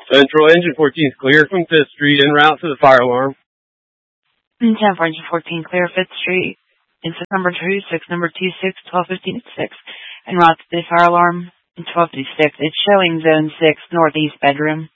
Central engine 14 is clear from 5th Street en route to the fire alarm. 10 for engine 14, clear 5th Street. Insert number 26, number 26, 1215 at 6. En route to the fire alarm in 1256. It's showing zone 6, northeast bedroom.